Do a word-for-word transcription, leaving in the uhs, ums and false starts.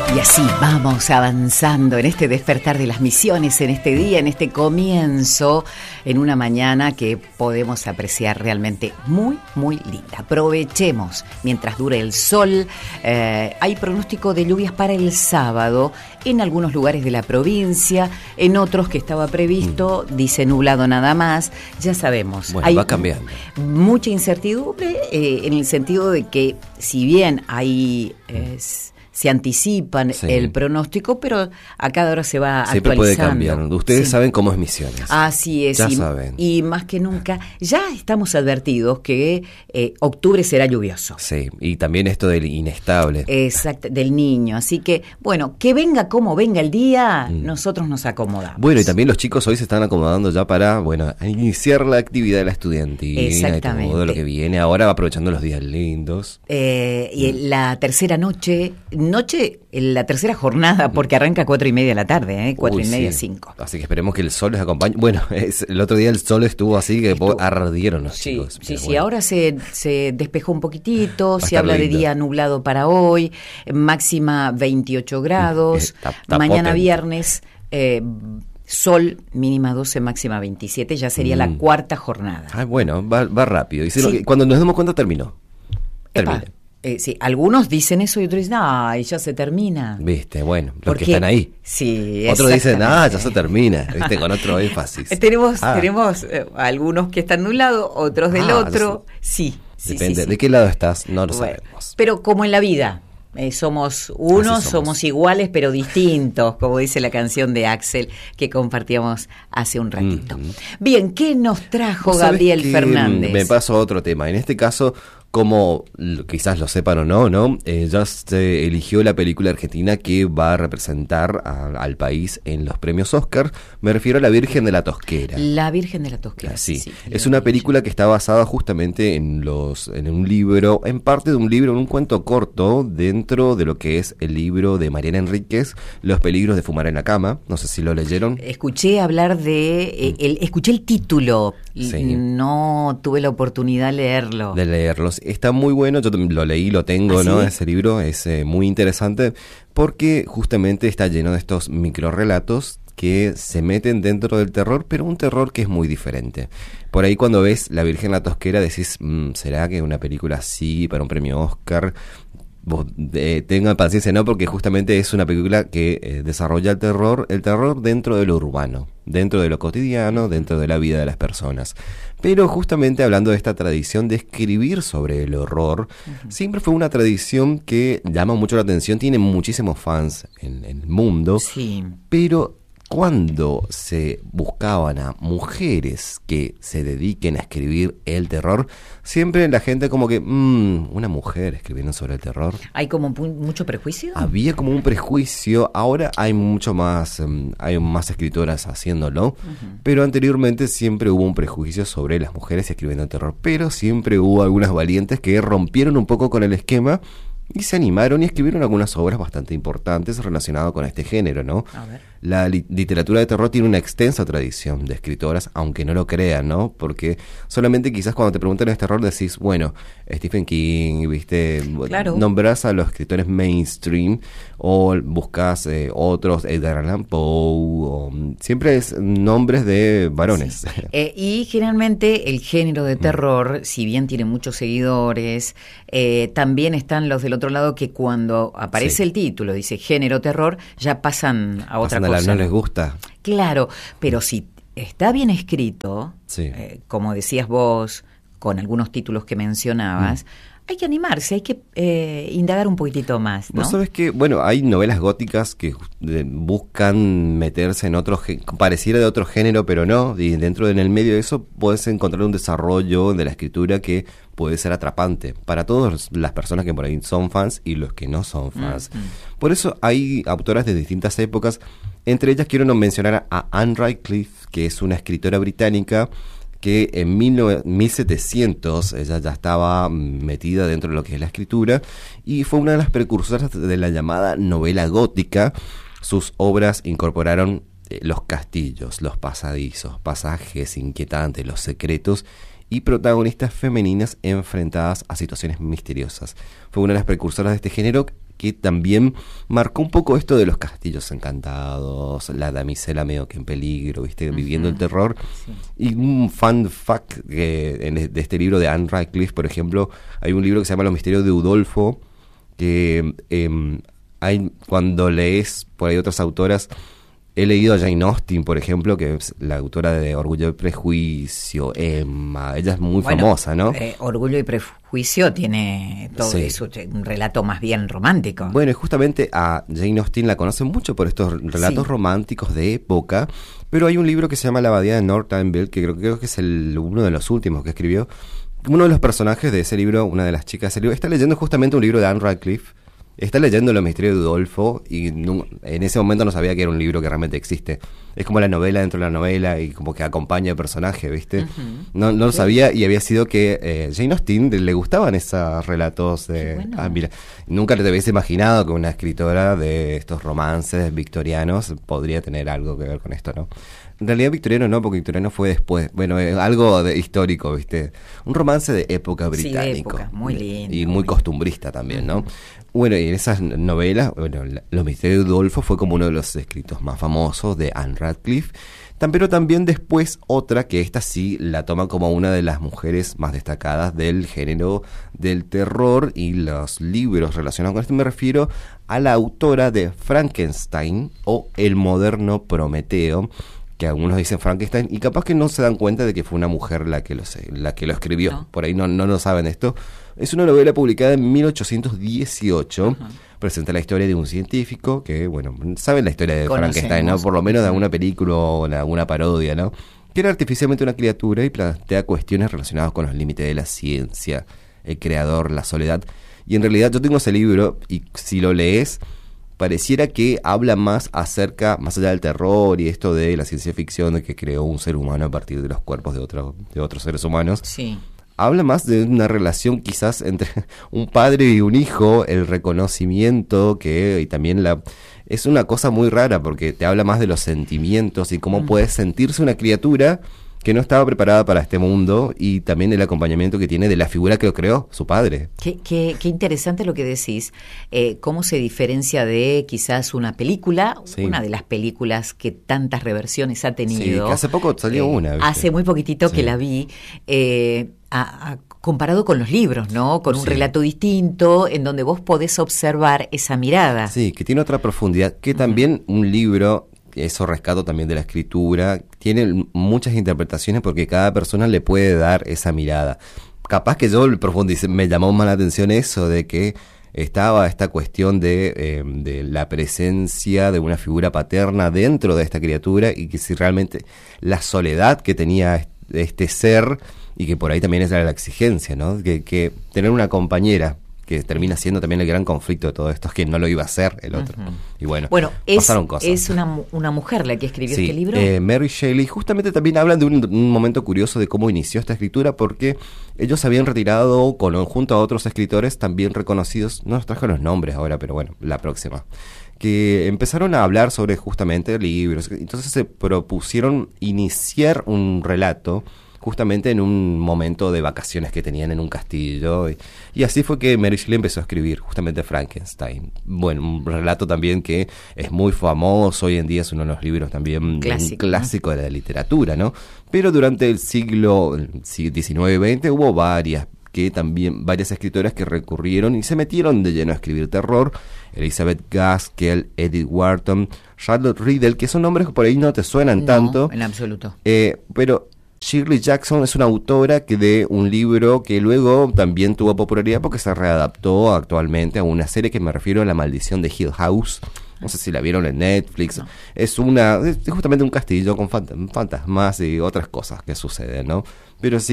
Y así vamos avanzando en este despertar de las misiones, en este día, en este comienzo, en una mañana que podemos apreciar realmente muy, muy linda. Aprovechemos mientras dure el sol. Eh, hay pronóstico de lluvias para el sábado en algunos lugares de la provincia, en otros que estaba previsto, mm. dice nublado nada más. Ya sabemos, bueno, hay va cambiando. Mucha incertidumbre eh, en el sentido de que si bien hay... Eh, se anticipan sí. el pronóstico, pero a cada hora se va Siempre actualizando. Siempre puede cambiar. Ustedes sí. saben cómo es Misiones. Así es. Ya y, saben. Y más que nunca, ya estamos advertidos que eh, octubre será lluvioso. Sí, y también esto del inestable. Exacto, del niño. Así que, bueno, que venga como venga el día, mm. nosotros nos acomodamos. Bueno, y también los chicos hoy se están acomodando ya para, bueno, iniciar la actividad de la estudiantina. Exactamente. Y todo lo que viene ahora, aprovechando los días lindos. Eh, y mm. la tercera noche... Noche, la tercera jornada, porque arranca a cuatro y media de la tarde, ¿eh? cuatro Uy, y media, sí. cinco. Así que esperemos que el sol les acompañe. Bueno, es, el otro día el sol estuvo así que estuvo. ardieron los sí, chicos. Sí, sí, bueno. ahora se, se despejó un poquitito, se habla lindo. de día nublado para hoy, máxima veintiocho grados, está, está mañana potente. viernes... Eh, sol, mínima doce, máxima veintisiete, ya sería mm. la cuarta jornada. Ah, bueno, va, va rápido. Y sí. cuando nos demos cuenta terminó. Termina. Epa. Eh, sí, algunos dicen eso y otros dicen, ay, ya se termina. Viste, bueno, los Porque, que están ahí. Sí, otros dicen, ah, ya se termina, viste, con otro énfasis. tenemos ah. tenemos eh, algunos que están de un lado, otros del ah, otro. Sí, sí, Depende, sí, sí. ¿de qué lado estás? No lo bueno, sabemos. Pero como en la vida, eh, somos unos, somos. somos iguales, pero distintos, como dice la canción de Axel que compartíamos hace un ratito. Mm-hmm. Bien, ¿qué nos trajo Gabriel Fernández? Me pasó otro tema, en este caso... Como quizás lo sepan o no, ¿no? Eh, ya se eligió la película argentina que va a representar a, al país en los premios Oscar. Me refiero a La Virgen de la Tosquera. La Virgen de la Tosquera. Sí, sí es una película que está basada justamente en los en un libro, en parte de un libro, en un cuento corto dentro de lo que es el libro de Mariana Enríquez, Los peligros de fumar en la cama. No sé si lo leyeron. Escuché hablar de, eh, el, escuché el título, sí. no tuve la oportunidad de leerlo. De leerlos. Está muy bueno, yo lo leí, lo tengo, ¿Ah, ¿no? Sí? Ese libro es eh, muy interesante porque justamente está lleno de estos microrrelatos que se meten dentro del terror, pero un terror que es muy diferente. Por ahí cuando ves La Virgen la Tosquera decís, mmm, ¿será que una película así para un premio Oscar? Vos eh, tengan paciencia, no, porque justamente es una película que eh, desarrolla el terror, el terror dentro de lo urbano, dentro de lo cotidiano, dentro de la vida de las personas. Pero justamente hablando de esta tradición de escribir sobre el horror, uh-huh. siempre fue una tradición que llama mucho la atención, tiene muchísimos fans en, en el mundo, sí. pero cuando se buscaban a mujeres que se dediquen a escribir el terror, siempre la gente como que, mmm, una mujer escribiendo sobre el terror. ¿Hay como pu- mucho prejuicio? Había como un prejuicio, ahora hay mucho más, um, hay más escritoras haciéndolo, uh-huh. pero anteriormente siempre hubo un prejuicio sobre las mujeres escribiendo el terror, pero siempre hubo algunas valientes que rompieron un poco con el esquema y se animaron y escribieron algunas obras bastante importantes relacionadas con este género, ¿no? A ver. La li- literatura de terror tiene una extensa tradición de escritoras, aunque no lo crean, ¿no? Porque solamente quizás cuando te preguntan de terror decís, bueno, Stephen King, ¿viste? Claro. Nombrás a los escritores mainstream o buscas eh, otros, Edgar Allan Poe, o, siempre es nombres de varones. Sí. Eh, y generalmente el género de terror, mm. si bien tiene muchos seguidores, eh, también están los del otro lado que cuando aparece sí. el título, dice género terror, ya pasan a otra pasan cosa. A la, no les gusta. Claro, pero si está bien escrito, sí. eh, como decías vos, con algunos títulos que mencionabas, mm. hay que animarse, hay que eh, indagar un poquitito más, ¿no? Vos sabés que, bueno, hay novelas góticas que eh, buscan meterse en otro, pareciera de otro género, pero no, y dentro de, en el medio de eso puedes encontrar un desarrollo de la escritura que puede ser atrapante para todas las personas que por ahí son fans y los que no son fans. Mm-hmm. Por eso hay autoras de distintas épocas, entre ellas quiero mencionar a Anne Radcliffe, que es una escritora británica que en mil setecientos ella ya estaba metida dentro de lo que es la escritura y fue una de las precursoras de la llamada novela gótica. Sus obras incorporaron eh, los castillos, los pasadizos, pasajes inquietantes, los secretos y protagonistas femeninas enfrentadas a situaciones misteriosas. Fue una de las precursoras de este género que también marcó un poco esto de los castillos encantados, la damisela medio que en peligro, ¿viste? Uh-huh. Viviendo el terror. Sí. Y un fun fact que en, de este libro de Anne Radcliffe, por ejemplo, hay un libro que se llama Los misterios de Udolfo, que eh, hay, cuando lees por ahí otras autoras, he leído a Jane Austen, por ejemplo, que es la autora de Orgullo y Prejuicio, Emma, ella es muy bueno, famosa, ¿no? Eh, Orgullo y Prejuicio tiene todo sí. eso, un relato más bien romántico. Bueno, y justamente a Jane Austen la conocen mucho por estos relatos sí. románticos de época, pero hay un libro que se llama La Abadía de Northanger, que creo, creo que es el, uno de los últimos que escribió. Uno de los personajes de ese libro, una de las chicas de ese libro, está leyendo justamente un libro de Anne Radcliffe. Está leyendo Los misterios de Udolfo y no, en ese momento no sabía que era un libro que realmente existe. Es como la novela dentro de la novela y como que acompaña al personaje, ¿viste? Uh-huh. No, no lo sabía y había sido que eh, Jane Austen le gustaban esos relatos de... Bueno. Ah, mira, nunca te hubiese imaginado que una escritora de estos romances victorianos podría tener algo que ver con esto, ¿no? En realidad victoriano no, porque victoriano fue después. Bueno, eh, algo de histórico, ¿viste? Un romance de época británico. Sí, de época, muy lindo. Y muy, muy costumbrista también, ¿no? Uh-huh. Bueno, y en esas novelas, bueno, Los misterios de Udolfo fue como uno de los escritos más famosos de Anne Radcliffe, pero también después otra que esta sí la toma como una de las mujeres más destacadas del género del terror y los libros relacionados con esto. Me refiero a la autora de Frankenstein o El moderno Prometeo, que algunos dicen Frankenstein y capaz que no se dan cuenta de que fue una mujer la que lo, la que lo escribió. No. Por ahí no, no lo saben esto. Es una novela publicada en mil ochocientos dieciocho. Uh-huh. Presenta la historia de un científico que, bueno, saben la historia de Conocemos. Frankenstein, ¿no? Por lo menos de alguna película o de alguna parodia, ¿no? Que era artificialmente una criatura y plantea cuestiones relacionadas con los límites de la ciencia, el creador, la soledad. Y en realidad yo tengo ese libro y si lo lees, pareciera que habla más acerca, más allá del terror y esto de la ciencia ficción de que creó un ser humano a partir de los cuerpos de, otro, de otros seres humanos. Sí. Habla más de una relación quizás entre un padre y un hijo, el reconocimiento que y también la... Es una cosa muy rara porque te habla más de los sentimientos y cómo mm. puede sentirse una criatura que no estaba preparada para este mundo y también el acompañamiento que tiene de la figura que lo creó, su padre. Qué, qué, qué interesante lo que decís, eh, cómo se diferencia de quizás una película, sí. una de las películas que tantas reversiones ha tenido. Sí, que hace poco salió eh, una. ¿viste? Hace muy poquitito sí. que la vi, eh, a, a, comparado con los libros, ¿no? Con un sí. relato distinto en donde vos podés observar esa mirada. Sí, que tiene otra profundidad, que también uh-huh. un libro... Eso rescato también de la escritura. Tiene muchas interpretaciones porque cada persona le puede dar esa mirada. Capaz que yo profundicé, me llamó más la atención eso de que estaba esta cuestión de, eh, de la presencia de una figura paterna dentro de esta criatura y que si realmente la soledad que tenía este ser y que por ahí también es la exigencia, ¿no? Que, que tener una compañera que termina siendo también el gran conflicto de todo esto, es que no lo iba a hacer el otro. Uh-huh. Y bueno, bueno es, pasaron cosas. Es una, una mujer la que escribió sí, este libro. Eh, Mary Shelley, justamente también hablan de un, un momento curioso de cómo inició esta escritura, porque ellos habían retirado, con, junto a otros escritores también reconocidos, no nos trajo los nombres ahora, pero bueno, la próxima, que empezaron a hablar sobre justamente libros, entonces se propusieron iniciar un relato justamente en un momento de vacaciones que tenían en un castillo. Y, y así fue que Mary Shelley empezó a escribir justamente Frankenstein. Bueno, un relato también que es muy famoso, hoy en día es uno de los libros también clásico, un clásico ¿no? de la literatura, ¿no? Pero durante el siglo diecinueve y veinte hubo varias que también varias escritoras que recurrieron y se metieron de lleno a escribir terror. Elizabeth Gaskell, Edith Wharton, Charlotte Riddle, que son nombres que por ahí no te suenan no, tanto. En absoluto. Eh, pero Shirley Jackson es una autora que de un libro que luego también tuvo popularidad porque se readaptó actualmente a una serie que me refiero a La maldición de Hill House. No sé si la vieron en Netflix. No. Es una es justamente un castillo con fantasmas y otras cosas que suceden, ¿no? Pero sí